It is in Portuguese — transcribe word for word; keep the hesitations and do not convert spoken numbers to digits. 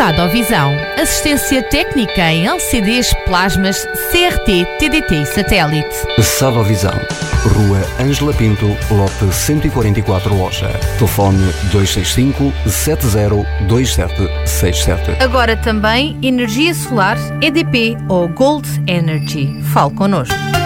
Sadovisão, assistência técnica em L C Ds, plasmas, C R T, T D T e satélite. Sadovisão, Rua Ângela Pinto, lote cento e quarenta e quatro, Loja. Telefone dois seis cinco, sete zero dois sete seis sete. Agora também energia solar, E D P ou Gold Energy. Fale connosco.